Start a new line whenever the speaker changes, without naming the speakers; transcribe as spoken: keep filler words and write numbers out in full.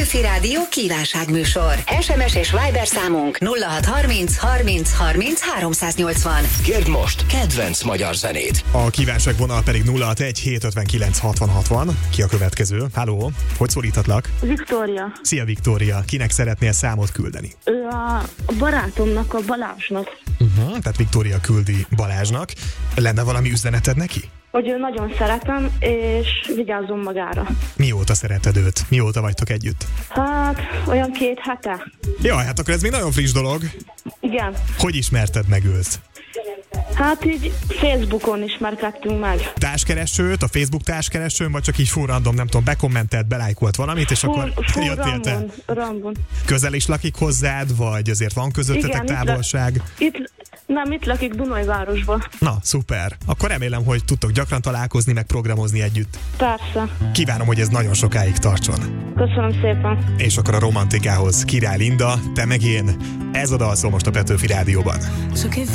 Petőfi Rádió kívánságműsor. es em es és Viber számunk nulla hat harminc harminc harminc háromszáznyolcvan.
Kérd most kedvenc magyar zenét.
A kívánságvonal pedig nulla hatvanegy hétszázötvenkilenc hatvan hatvan. Ki a következő? Halló, hogy szólíthatlak?
Viktória.
Szia Viktória, kinek szeretnél számot küldeni?
Ő a barátomnak, a Balázsnak.
Uh-huh, tehát Viktória küldi Balázsnak. Lenne valami üzeneted neki?
Hogy ő nagyon szeretem, és vigyázzon magára.
Mióta szereted őt? Mióta vagytok együtt?
Hát, olyan két hete.
Jaj, hát akkor ez még nagyon friss dolog.
Igen.
Hogy ismerted meg őt?
Hát így Facebookon ismerkedtünk meg.
Társkeresőt, a Facebook társkeresőn, vagy csak így full random, nem tudom, bekommentelt, belájkolt valamit, és
Full,
akkor
full
jöttél te?
rambon, rambon.
Közel is lakik hozzád, vagy azért van közöttetek
Igen,
távolság?
Itt, itt, nem, itt lakik Dunajvárosban.
Na, szuper. Akkor remélem, hogy tudtok gyakran találkozni, meg programozni együtt.
Persze.
Kívánom, hogy ez nagyon sokáig tartson.
Köszönöm szépen.
És akkor a romantikához Király Linda, te meg én. Ez a dal szól most a Petőfi Rádióban.